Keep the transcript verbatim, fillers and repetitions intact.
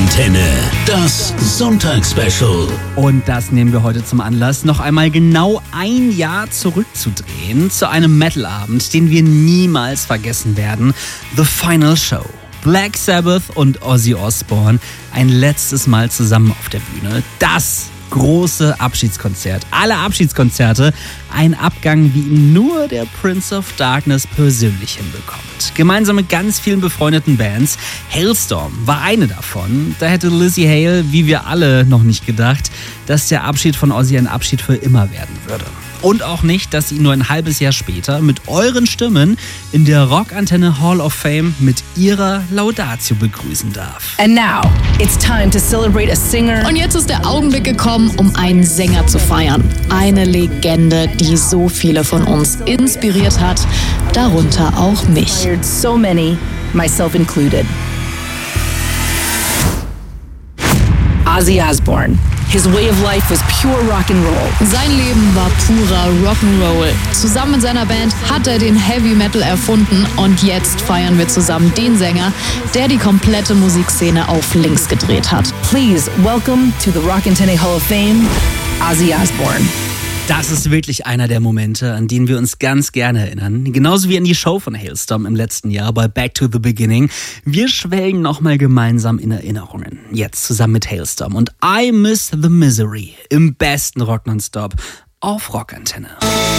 Rockantenne, das Sonntagsspecial. Und das nehmen wir heute zum Anlass, noch einmal genau ein Jahr zurückzudrehen zu einem Metal-Abend, den wir niemals vergessen werden. The Final Show. Black Sabbath und Ozzy Osbourne ein letztes Mal zusammen auf der Bühne. Das große Abschiedskonzert. Alle Abschiedskonzerte. Ein Abgang, wie ihn nur der Prince of Darkness persönlich hinbekommt. Gemeinsam mit ganz vielen befreundeten Bands. Halestorm war eine davon. Da hätte Lzzy Hale, wie wir alle, noch nicht gedacht, dass der Abschied von Ozzy ein Abschied für immer werden würde. Und auch nicht, dass sie ihn nur ein halbes Jahr später mit euren Stimmen in der Rockantenne Hall of Fame mit ihrer Laudatio begrüßen darf. And now, it's time to celebrate a singer. Und jetzt ist der Augenblick gekommen, um einen Sänger zu feiern. Eine Legende, die so viele von uns inspiriert hat, darunter auch mich. So many, myself included. Ozzy Osbourne. His way of life was pure rock and roll. Sein Leben war purer Rock'n'Roll. Zusammen mit seiner Band hat er den Heavy Metal erfunden und jetzt feiern wir zusammen den Sänger, der die komplette Musikszene auf links gedreht hat. Please welcome to the Rockantenne Hall of Fame, Ozzy Osbourne. Das ist wirklich einer der Momente, an denen wir uns ganz gerne erinnern. Genauso wie an die Show von Halestorm im letzten Jahr bei Back to the Beginning. Wir schwelgen nochmal gemeinsam in Erinnerungen. Jetzt zusammen mit Halestorm und I Miss the Misery im besten Rock nonstop auf Rockantenne.